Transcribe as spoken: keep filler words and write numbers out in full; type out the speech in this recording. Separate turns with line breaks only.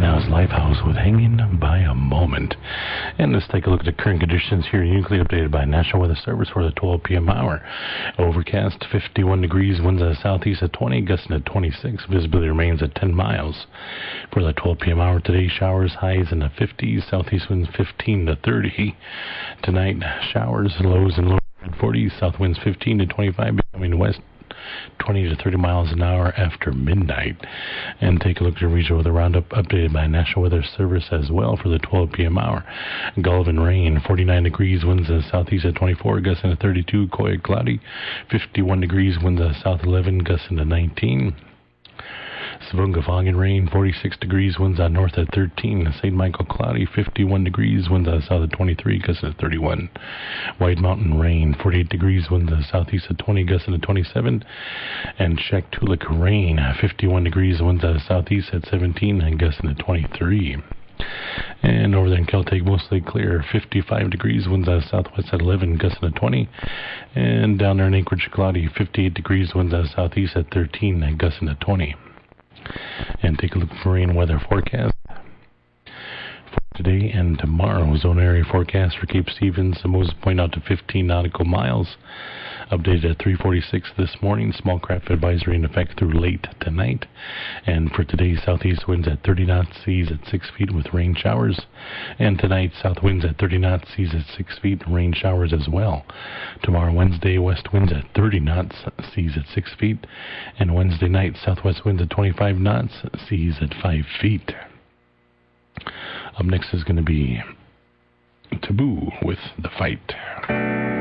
now is Lifehouse with Hanging by a Moment. And let's take a look at the current conditions here, uniquely updated by National Weather Service for the twelve p.m. hour. Overcast, fifty-one degrees, winds at southeast at twenty, gusting at twenty-six. Visibility remains at ten miles. For the twelve p.m. hour today, showers, highs in the fifties, southeast winds fifteen to thirty. Tonight, showers, lows and lows at forty, south winds fifteen to twenty-five, becoming west twenty to thirty miles an hour after midnight. And take a look at the regional weather roundup updated by National Weather Service as well for the twelve p.m. hour. Gullivan rain, forty-nine degrees, winds at southeast at twenty-four, gusting at thirty-two. Coy cloudy, fifty-one degrees, winds at south eleven, gusting to nineteen. Savunga fog and rain, forty-six degrees, winds out north at thirteen. Saint Michael cloudy, fifty-one degrees, winds out south at twenty-three, gusting at thirty-one. White Mountain rain, forty-eight degrees, winds out southeast at twenty, gusting at twenty-seven. And Shaktoolik rain, fifty-one degrees, winds out southeast at seventeen, and gusting at twenty-three. And over there in Celtic, mostly clear, fifty-five degrees, winds out southwest at eleven, gusting at twenty. And down there in Anchorage, cloudy, fifty-eight degrees, winds out southeast at thirteen, and gusting at twenty. And take a look at marine weather forecast for today and tomorrow. Zone area forecast for Cape Stevens, the Moses Point out to fifteen nautical miles. Updated at three forty-six this morning. Small craft advisory in effect through late tonight. And for today, southeast winds at thirty knots, seas at six feet with rain showers. And tonight, south winds at thirty knots, seas at six feet, rain showers as well. Tomorrow, Wednesday, west winds at thirty knots, seas at six feet. And Wednesday night, southwest winds at twenty-five knots, seas at five feet. Up next is going to be Taboo with The Fight.